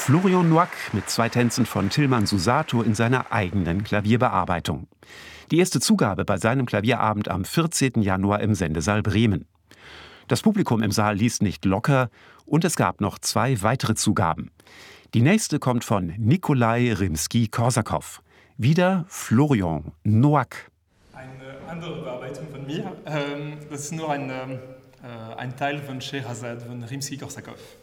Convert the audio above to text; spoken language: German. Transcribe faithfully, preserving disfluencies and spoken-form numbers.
Florian Noack mit zwei Tänzen von Tilman Susato in seiner eigenen Klavierbearbeitung. Die erste Zugabe bei seinem Klavierabend am vierzehnten Januar im Sendesaal Bremen. Das Publikum im Saal ließ nicht locker und es gab noch zwei weitere Zugaben. Die nächste kommt von Nikolai Rimski-Korsakow. Wieder Florian Noack. Eine andere Bearbeitung von mir. Das ist nur ein, ein Teil von Scheherazade von Rimski-Korsakow.